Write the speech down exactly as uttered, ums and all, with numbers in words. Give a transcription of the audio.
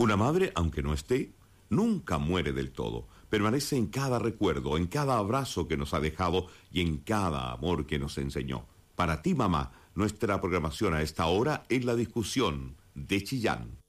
Una madre, aunque no esté, nunca muere del todo. Permanece en cada recuerdo, en cada abrazo que nos ha dejado y en cada amor que nos enseñó. Para ti, mamá, nuestra programación a esta hora es la discusión de Chillán.